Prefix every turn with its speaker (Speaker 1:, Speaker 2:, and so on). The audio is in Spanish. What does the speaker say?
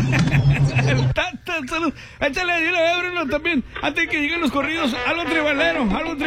Speaker 1: Salud. Échale, dile a Bruno también, antes que lleguen los corridos, algo tribalero,